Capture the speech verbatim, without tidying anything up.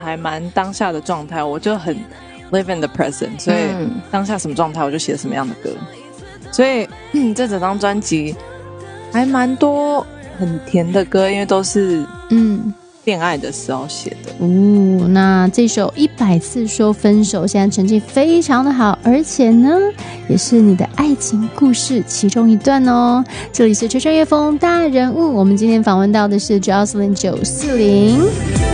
还蛮当下的状态，我就很 live in the present， 所以当下什么状态我就写什么样的歌。所以、嗯、这整张专辑还蛮多很甜的歌，因为都是嗯恋爱的时候写的。 哦，那这首一百次说分手现在成绩非常的好，而且呢也是你的爱情故事其中一段哦。这里是吹吹乐风大人物，我们今天访问到的是 Jocelyn 九四零。